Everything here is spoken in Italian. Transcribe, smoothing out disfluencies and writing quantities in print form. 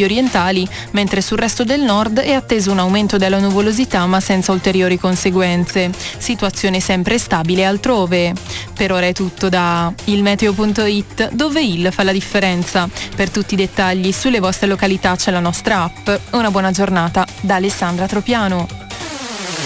più orientali, mentre sul resto del nord è atteso un aumento della nuvolosità ma senza ulteriori conseguenze. Situazione sempre stabile altrove. Per ora è tutto da ilmeteo.it, dove il fa la differenza. Per tutti i dettagli sulle vostre località c'è la nostra app. Una buona giornata da Alessandra Tropiano.